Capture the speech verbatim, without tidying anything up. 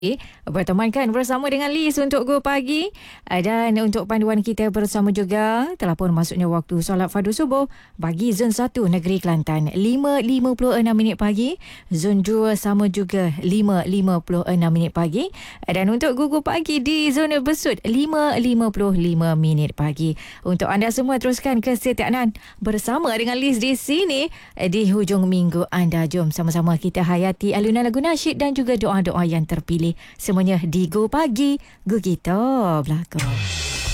Bertemankan bersama dengan Liz untuk Go Pagi. Dan untuk panduan kita bersama juga, telah pun masuknya waktu solat fardu subuh bagi Zon satu Negeri Kelantan lima lima puluh enam minit pagi. Zon dua sama juga lima lima puluh enam minit pagi. Dan untuk Gugu Pagi di zona Besut lima lima puluh lima minit pagi. Untuk anda semua teruskan kesetiaan bersama dengan Liz di sini di hujung minggu anda. Jom sama-sama kita hayati alunan lagu nasyid dan juga doa-doa yang terpilih. Semuanya di Go Pagi, Go Kita Belakang.